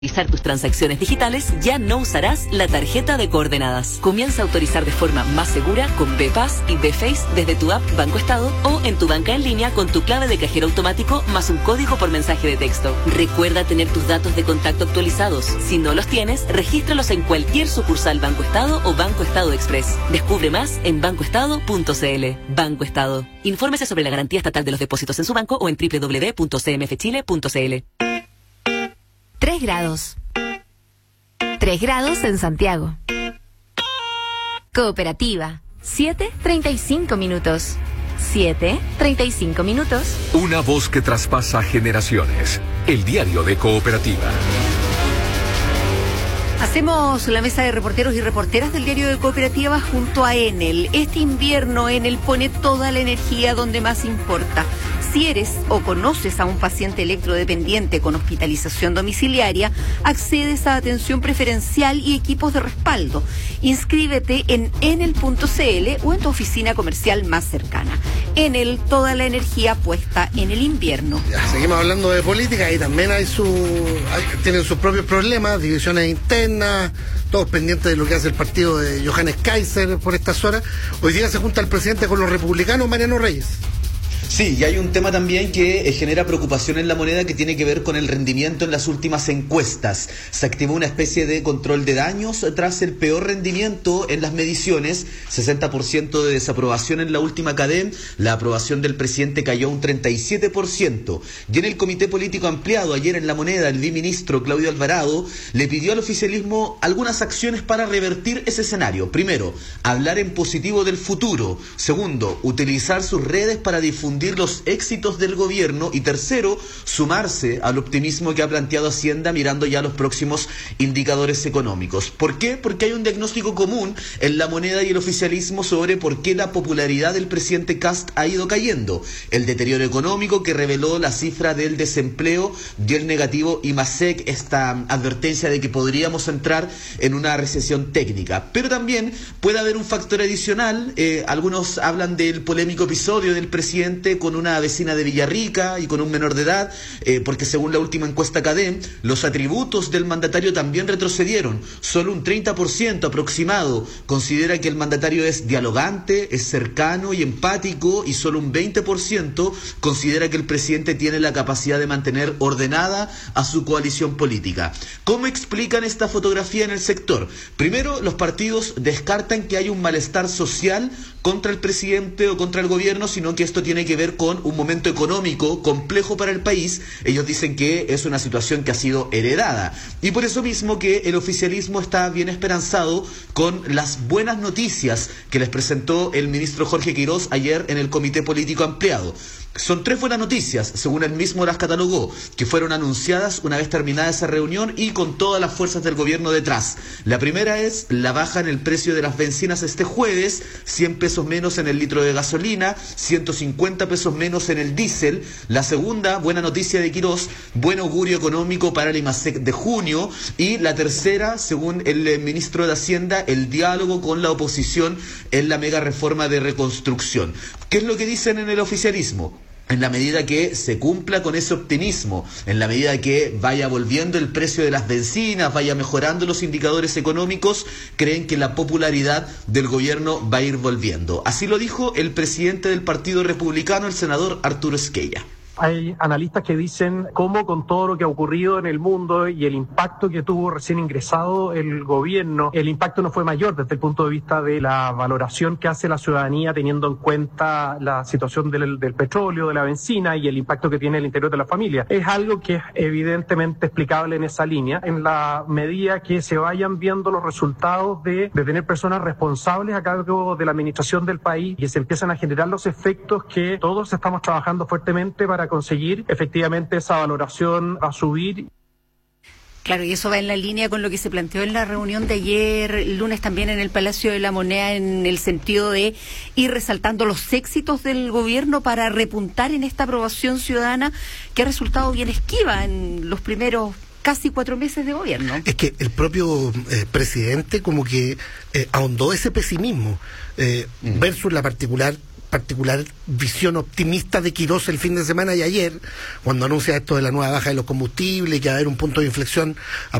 Realizar tus transacciones digitales, ya no usarás la tarjeta de coordenadas. Comienza a autorizar de forma más segura con BPAS y BFace desde tu app Banco Estado o en tu banca en línea con tu clave de cajero automático más un código por mensaje de texto. Recuerda tener tus datos de contacto actualizados. Si no los tienes, regístralos en cualquier sucursal Banco Estado o Banco Estado Express. Descubre más en bancoestado.cl. Banco Estado. Infórmese sobre la garantía estatal de los depósitos en su banco o en www.cmfchile.cl. 3 grados. 3 grados en Santiago. Cooperativa. 7:35 minutos. 7:35 minutos. Una voz que traspasa generaciones. El diario de Cooperativa. Hacemos la mesa de reporteros y reporteras del diario de Cooperativa junto a Enel. Este invierno Enel pone toda la energía donde más importa. Si eres o conoces a un paciente electrodependiente con hospitalización domiciliaria, accedes a atención preferencial y equipos de respaldo. Inscríbete en enel.cl o en tu oficina comercial más cercana. Enel, toda la energía puesta en el invierno. Ya, seguimos hablando de política y también tienen sus propios problemas, divisiones internas, todos pendientes de lo que hace el partido de Johannes Kaiser por estas horas. Hoy día se junta el presidente con los republicanos, Mariano Reyes. Sí, y hay un tema también que genera preocupación en la moneda que tiene que ver con el rendimiento en las últimas encuestas. Se activó una especie de control de daños tras el peor rendimiento en las mediciones, 60% de desaprobación en la última CADEM, la aprobación del presidente cayó a un 37%. Y en el Comité Político Ampliado, ayer en la moneda, el viceministro Claudio Alvarado le pidió al oficialismo algunas acciones para revertir ese escenario. Primero, hablar en positivo del futuro. Segundo, utilizar sus redes para difundir los éxitos del gobierno. Y tercero, sumarse al optimismo que ha planteado Hacienda mirando ya los próximos indicadores económicos. ¿Por qué? Porque hay un diagnóstico común en la moneda y el oficialismo sobre por qué la popularidad del presidente Kast ha ido cayendo. El deterioro económico que reveló la cifra del desempleo dio el negativo IMASEC, esta advertencia de que podríamos entrar en una recesión técnica. Pero también puede haber un factor adicional. Algunos hablan del polémico episodio del presidente con una vecina de Villarrica y con un menor de edad, porque según la última encuesta CADEM, los atributos del mandatario también retrocedieron. Solo un 30% aproximado considera que el mandatario es dialogante, es cercano y empático, y solo un 20% considera que el presidente tiene la capacidad de mantener ordenada a su coalición política. ¿Cómo explican esta fotografía en el sector? Primero, los partidos descartan que haya un malestar social contra el presidente o contra el gobierno, sino que esto tiene que ver con un momento económico complejo para el país. Ellos dicen que es una situación que ha sido heredada, y por eso mismo que el oficialismo está bien esperanzado con las buenas noticias que les presentó el ministro Jorge Quirós ayer en el Comité Político Ampliado. Son 3 buenas noticias, según él mismo las catalogó, que fueron anunciadas una vez terminada esa reunión y con todas las fuerzas del gobierno detrás. La primera es la baja en el precio de las bencinas este jueves, 100 pesos menos en el litro de gasolina, 150 pesos menos en el diésel. La segunda, buena noticia de Quirós, buen augurio económico para el IMASEC de junio. Y la tercera, según el ministro de Hacienda, el diálogo con la oposición en la mega reforma de reconstrucción. ¿Qué es lo que dicen en el oficialismo? En la medida que se cumpla con ese optimismo, en la medida que vaya volviendo el precio de las bencinas, vaya mejorando los indicadores económicos, creen que la popularidad del gobierno va a ir volviendo. Así lo dijo el presidente del Partido Republicano, el senador Arturo Esquella. Hay analistas que dicen cómo con todo lo que ha ocurrido en el mundo y el impacto que tuvo recién ingresado el gobierno, el impacto no fue mayor desde el punto de vista de la valoración que hace la ciudadanía teniendo en cuenta la situación del petróleo, de la bencina y el impacto que tiene el interior de la familia. Es algo que es evidentemente explicable en esa línea, en la medida que se vayan viendo los resultados de tener personas responsables a cargo de la administración del país y que se empiezan a generar los efectos que todos estamos trabajando fuertemente para conseguir efectivamente esa valoración a subir. Claro, y eso va en la línea con lo que se planteó en la reunión de ayer, el lunes también en el Palacio de la Moneda, en el sentido de ir resaltando los éxitos del gobierno para repuntar en esta aprobación ciudadana que ha resultado bien esquiva en los primeros casi 4 meses de gobierno. Es que el propio presidente como que ahondó ese pesimismo versus la particular particular visión optimista de Quirós el fin de semana y ayer, cuando anuncia esto de la nueva baja de los combustibles, que va a haber un punto de inflexión